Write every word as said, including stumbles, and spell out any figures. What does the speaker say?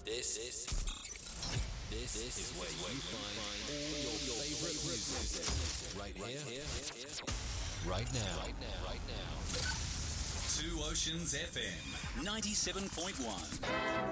This, this, this, this is where you find all your favorite music. Right here, right now, right now, right now. Two Oceans F M, ninety-seven point one.